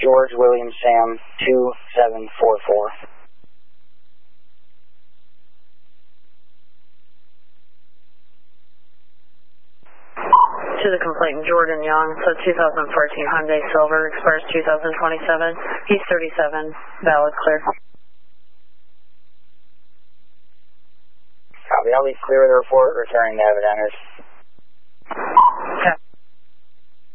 George William Sam 2744. To the complainant Jordan Young, so 2014 Hyundai Silver, expires 2027. He's 37, valid, clear. Copy, I'll be clear with the report, returning to Evidenters.